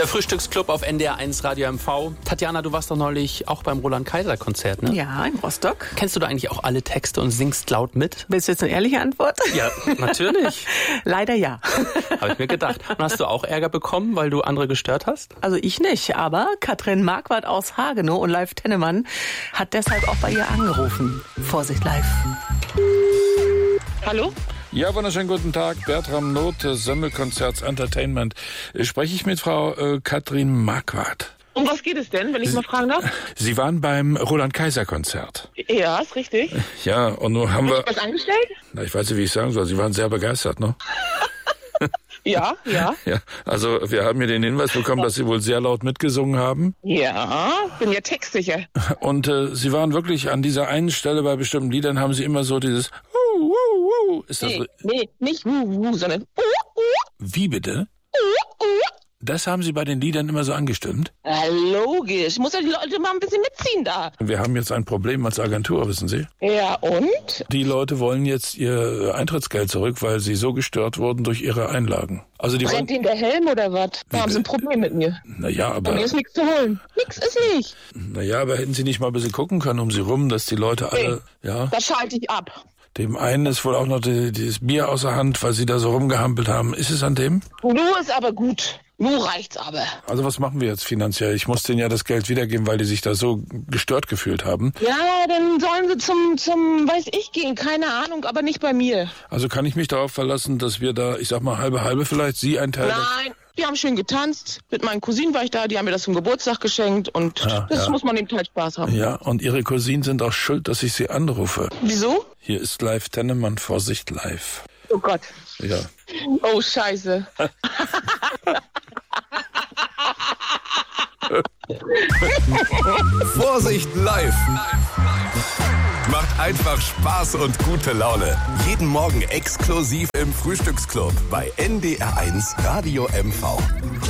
Der Frühstücksclub auf NDR1 Radio MV. Tatjana, du warst doch neulich auch beim Roland-Kaiser-Konzert, ne? Ja, in Rostock. Kennst du da eigentlich auch alle Texte und singst laut mit? Willst du jetzt eine ehrliche Antwort? Ja, natürlich. Leider ja. Habe ich mir gedacht. Und hast du auch Ärger bekommen, weil du andere gestört hast? Also ich nicht, aber Katrin Marquardt aus Hagenow und Live Tennemann hat deshalb auch bei ihr angerufen. Vorsicht live. Hallo? Ja, wunderschönen guten Tag. Bertram Noth, Semmelkonzerts Entertainment. Spreche ich mit Frau Katrin Marquardt? Um was geht es denn, wenn ich mal fragen darf? Sie waren beim Roland-Kaiser-Konzert. Ja, ist richtig. Ja, und nun haben wir... Was angestellt? Na, ich weiß nicht, wie ich sagen soll. Sie waren sehr begeistert, ne? Ja. Ja, also wir haben hier den Hinweis bekommen, dass Sie wohl sehr laut mitgesungen haben. Ja, bin ja textsicher. Und Sie waren wirklich an dieser einen Stelle bei bestimmten Liedern, haben Sie immer so dieses... Ist das Nee, nicht sondern Wie bitte? Das haben Sie bei den Liedern immer so angestimmt? Ja, logisch. Muss ja die Leute mal ein bisschen mitziehen da. Wir haben jetzt ein Problem als Agentur, wissen Sie? Ja, und? Die Leute wollen jetzt ihr Eintrittsgeld zurück, weil sie so gestört wurden durch ihre Einlagen. Also die Brennt Ihnen der Helm oder was? Da haben Sie ein Problem mit mir. Naja, Bei mir aber... ist nichts zu holen. Nix ist nicht. Naja, aber hätten Sie nicht mal ein bisschen gucken können um Sie rum, dass die Leute alle... Ja, Das schalte ich ab. dem einen ist wohl auch noch dieses Bier außer Hand, weil Sie da so rumgehampelt haben. Ist es an dem? Du ist aber gut. Nur reicht's aber. Also was machen wir jetzt finanziell? Ich muss denen ja das Geld wiedergeben, weil die sich da so gestört gefühlt haben. Ja, dann sollen Sie zum weiß ich gehen. Keine Ahnung, aber nicht bei mir. Also kann ich mich darauf verlassen, dass wir da, ich sag mal, halbe vielleicht, Sie ein Teil... Nein, die haben schön getanzt. Mit meinen Cousinen war ich da, die haben mir das zum Geburtstag geschenkt und das muss man eben halt Spaß haben. Ja, und Ihre Cousinen sind auch schuld, dass ich Sie anrufe. Wieso? Hier ist Live Tennemann, Vorsicht live. Oh Gott. Ja. Oh, scheiße. Vorsicht live. Macht einfach Spaß und gute Laune. Jeden Morgen exklusiv im Frühstücksclub bei NDR1 Radio MV.